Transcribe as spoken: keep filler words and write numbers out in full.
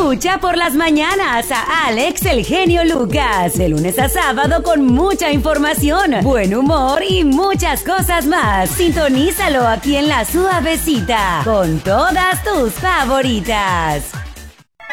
Escucha por las mañanas a Alex El Genio Lucas, de lunes a sábado con mucha información, buen humor y muchas cosas más. Sintonízalo aquí en La Suavecita, con todas tus favoritas.